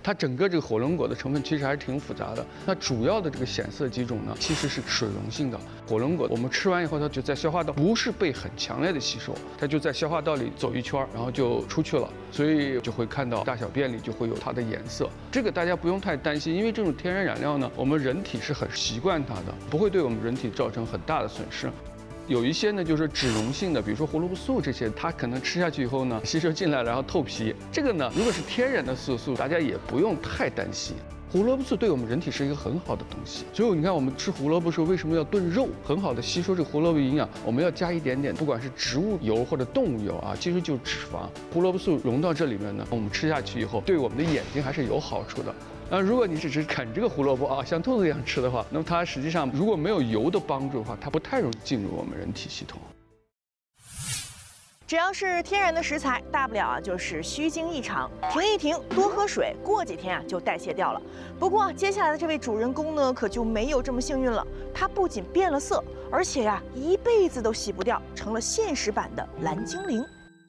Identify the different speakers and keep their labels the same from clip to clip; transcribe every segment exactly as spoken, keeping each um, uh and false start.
Speaker 1: 它整个这个火龙果的成分其实还是挺复杂的。那主要的这个显色基种呢，其实是水溶性的。火龙果我们吃完以后，它就在消化道不是被很强烈的吸收，它就在消化道里走一圈，然后就出去了。所以就会看到大小便里就会有它的颜色。这个大家不用太担心，因为这种天然染料呢，我们人体是很习惯它的，不会对我们人体造成很大的损失。有一些呢，就是脂溶性的，比如说胡萝卜素这些，它可能吃下去以后呢，吸收进来然后透皮。这个呢，如果是天然的色素，大家也不用太担心。胡萝卜素对我们人体是一个很好的东西，所以你看我们吃胡萝卜的时候，为什么要炖肉？很好的吸收这个胡萝卜营养，我们要加一点点，不管是植物油或者动物油啊，其实就是脂肪。胡萝卜素融到这里面呢，我们吃下去以后，对我们的眼睛还是有好处的。那如果你只是啃这个胡萝卜啊，像兔子一样吃的话，那么它实际上如果没有油的帮助的话，它不太容易进入我们人体系统。
Speaker 2: 只要是天然的食材，大不了啊就是虚惊一场，停一停，多喝水，过几天啊就代谢掉了。不过接下来的这位主人公呢，可就没有这么幸运了。他不仅变了色，而且呀、啊、一辈子都洗不掉，成了现实版的蓝精灵。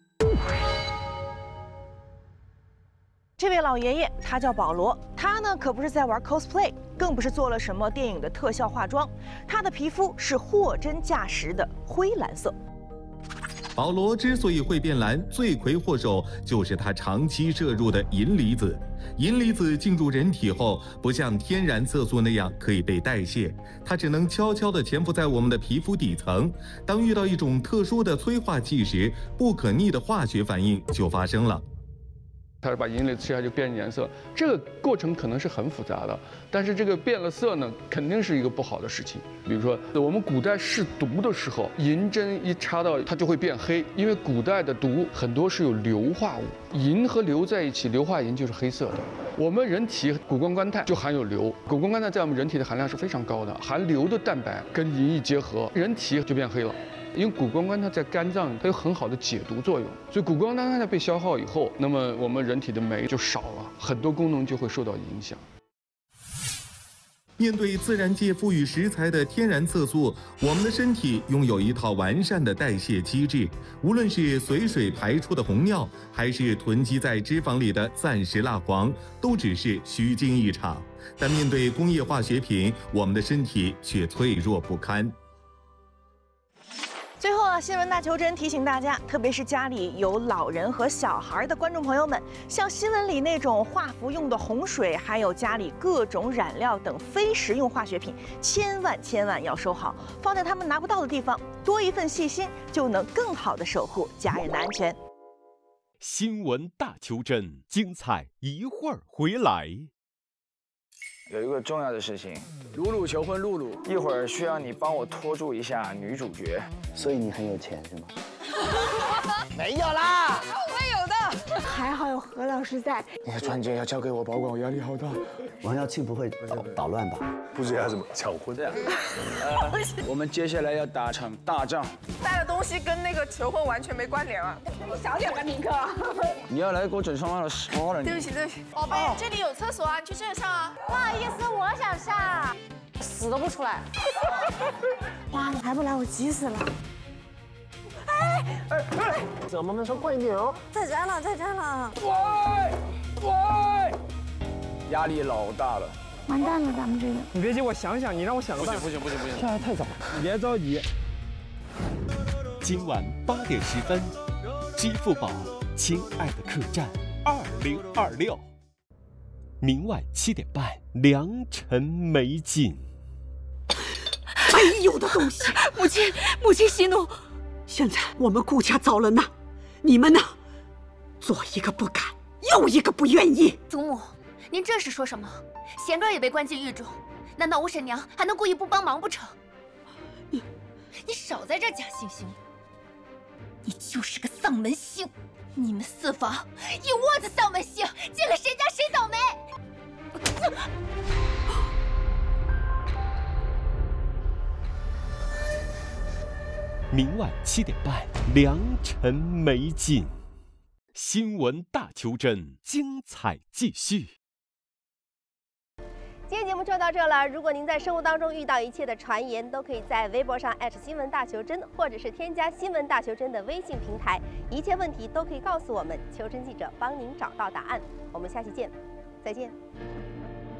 Speaker 2: 这位老爷爷他叫保罗，他呢可不是在玩 cosplay， 更不是做了什么电影的特效化妆，他的皮肤是货真价实的灰蓝色。
Speaker 3: 保罗之所以会变蓝，罪魁祸首就是他长期摄入的银离子。银离子进入人体后，不像天然色素那样可以被代谢，它只能悄悄地潜伏在我们的皮肤底层。当遇到一种特殊的催化剂时，不可逆的化学反应就发生了。
Speaker 1: 它是把银离子吃下就变颜色，这个过程可能是很复杂的，但是这个变了色呢，肯定是一个不好的事情。比如说我们古代试毒的时候，银针一插到它就会变黑，因为古代的毒很多是有硫化物，银和硫在一起，硫化银就是黑色的。我们人体谷胱甘肽就含有硫，谷胱甘肽在我们人体的含量是非常高的，含硫的蛋白跟银一结合，人体就变黑了。因为谷胱甘肽在肝脏它有很好的解毒作用，所以谷胱甘肽被消耗以后，那么我们人体的酶就少了，很多功能就会受到影响。
Speaker 3: 面对自然界赋予食材的天然色素，我们的身体拥有一套完善的代谢机制，无论是随水排出的红尿，还是囤积在脂肪里的暂时蜡黄，都只是虚惊一场。但面对工业化学品，我们的身体却脆弱不堪。
Speaker 2: 最后啊，新闻大求真提醒大家，特别是家里有老人和小孩的观众朋友们，像新闻里那种化服用的洪水，还有家里各种染料等非食用化学品，千万千万要收好，放在他们拿不到的地方。多一份细心，就能更好的守护家人的安全。
Speaker 4: 新闻大求真，精彩一会儿回来。
Speaker 5: 有一个重要的事情，露露求婚，露露，一会儿需要你帮我拖住一下女主角。
Speaker 6: 所以你很有钱是吗？
Speaker 5: 没有啦，
Speaker 7: 我会有的。还好有何老师在。
Speaker 5: 你的钻戒要交给我保管，我压力好大。
Speaker 6: 王耀庆不会捣捣乱吧？
Speaker 8: 不知道怎么抢婚这样。
Speaker 5: 呃，我们接下来要打场大仗。
Speaker 7: 带的东西跟那个求婚完全没关联啊！你小点吧，尼克。
Speaker 5: 你要来给我整上了杀了你！
Speaker 7: 对不起，对不起，宝贝，这里有厕所啊，你去这里上啊。
Speaker 9: 不好意思，我想上。
Speaker 7: 死都不出来。
Speaker 9: 哇，你还不来，我急死了。
Speaker 7: 哎
Speaker 8: 哎哎！小妈妈说快一点哦。
Speaker 9: 在这了，在这了。
Speaker 5: 喂喂，压力老大了。
Speaker 9: 完蛋了，咱们这个。
Speaker 10: 你别急，我想想，你让我想个办
Speaker 8: 法。不行不行不行不行，
Speaker 10: 现在太早，你别着急。
Speaker 4: 今晚八点十分，支付宝《亲爱的客栈》二零二六。明晚七点半，良辰美景。
Speaker 11: 没有的东西，母亲，母亲息怒。现在我们顾家遭了难，你们呢，做一个不敢，又一个不愿意。
Speaker 12: 祖母，您这是说什么？贤哥也被关进狱中，难道吴婶娘还能故意不帮忙不成？你，你少在这假惺惺，你就是个丧门星！你们四房一窝子丧门星，进了谁家谁倒霉！
Speaker 4: 明晚七点半，良辰美景。新闻大求真，精彩继续。
Speaker 13: 今天节目就到这了。如果您在生活当中遇到一切的传言，都可以在微博上新闻大求真，或者是添加新闻大求真的微信平台，一切问题都可以告诉我们，求真记者帮您找到答案。我们下期见。 再见。